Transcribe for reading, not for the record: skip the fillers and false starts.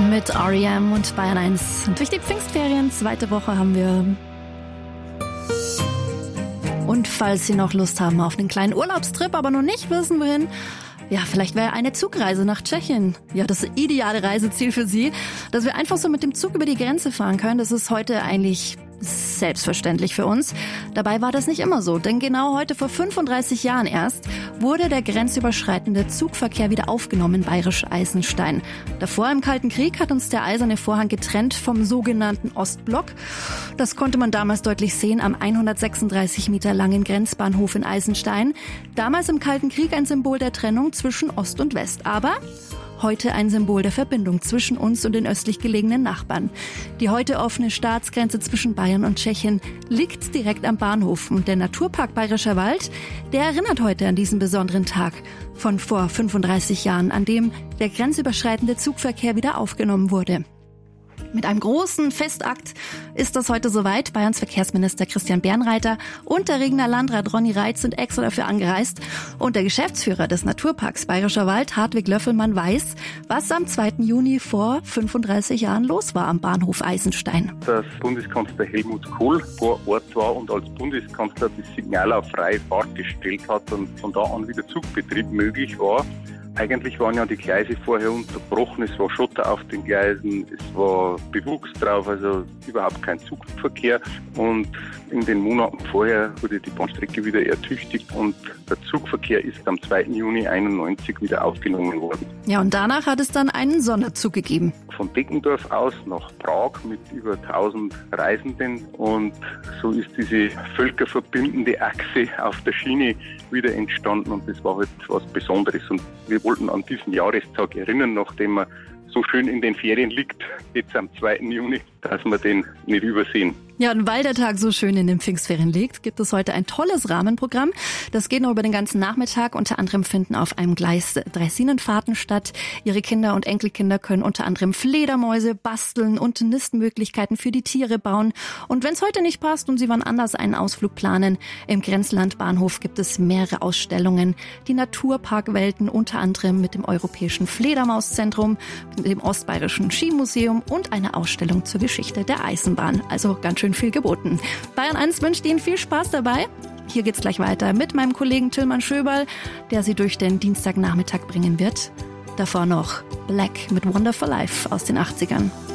mit R.E.M. und Bayern 1. Und durch die Pfingstferien, zweite Woche haben wir. Und falls Sie noch Lust haben auf einen kleinen Urlaubstrip, aber noch nicht wissen, wohin, ja, vielleicht wäre eine Zugreise nach Tschechien ja das ideale Reiseziel für Sie, dass wir einfach so mit dem Zug über die Grenze fahren können. Das ist heute eigentlich selbstverständlich für uns. Dabei war das nicht immer so, denn genau heute vor 35 Jahren erst wurde der grenzüberschreitende Zugverkehr wieder aufgenommen in Bayerisch-Eisenstein. Davor im Kalten Krieg hat uns der eiserne Vorhang getrennt vom sogenannten Ostblock. Das konnte man damals deutlich sehen am 136 Meter langen Grenzbahnhof in Eisenstein. Damals im Kalten Krieg ein Symbol der Trennung zwischen Ost und West. Aber heute ein Symbol der Verbindung zwischen uns und den östlich gelegenen Nachbarn. Die heute offene Staatsgrenze zwischen Bayern und Tschechien liegt direkt am Bahnhof. Und der Naturpark Bayerischer Wald, der erinnert heute an diesen besonderen Tag von vor 35 Jahren, an dem der grenzüberschreitende Zugverkehr wieder aufgenommen wurde. Mit einem großen Festakt ist das heute soweit. Bayerns Verkehrsminister Christian Bernreiter und der Regener Landrat Ronny Reitz sind extra dafür angereist. Und der Geschäftsführer des Naturparks Bayerischer Wald, Hartwig Löffelmann, weiß, was am 2. Juni vor 35 Jahren los war am Bahnhof Eisenstein. Dass Bundeskanzler Helmut Kohl vor Ort war und als Bundeskanzler das Signal auf freie Fahrt gestellt hat und von da an wieder Zugbetrieb möglich war. Eigentlich waren ja die Gleise vorher unterbrochen, es war Schotter auf den Gleisen, es war Bewuchs drauf, also überhaupt kein Zugverkehr. Und in den Monaten vorher wurde die Bahnstrecke wieder ertüchtigt und der Zugverkehr ist am 2. Juni 1991 wieder aufgenommen worden. Ja, und danach hat es dann einen Sonderzug gegeben. Von Deckendorf aus nach Prag mit über 1000 Reisenden und so ist diese völkerverbindende Achse auf der Schiene wieder entstanden und das war halt was Besonderes und wir wollten an diesen Jahrestag erinnern, nachdem er so schön in den Ferien liegt, jetzt am 2. Juni, dass wir den nicht übersehen. Ja, und weil der Tag so schön in den Pfingstferien liegt, gibt es heute ein tolles Rahmenprogramm. Das geht noch über den ganzen Nachmittag. Unter anderem finden auf einem Gleis Dreisinenfahrten statt. Ihre Kinder und Enkelkinder können unter anderem Fledermäuse basteln und Nistmöglichkeiten für die Tiere bauen. Und wenn es heute nicht passt und Sie wann anders einen Ausflug planen, im Grenzlandbahnhof gibt es mehrere Ausstellungen. Die Naturparkwelten, unter anderem mit dem Europäischen Fledermauszentrum, dem Ostbayerischen Skimuseum und eine Ausstellung zur Geschichte der Eisenbahn. Also ganz schön viel geboten. Bayern 1 wünscht Ihnen viel Spaß dabei. Hier geht's gleich weiter mit meinem Kollegen Tillmann Schöberl, der Sie durch den Dienstagnachmittag bringen wird. Davor noch Black mit Wonderful Life aus den 80ern.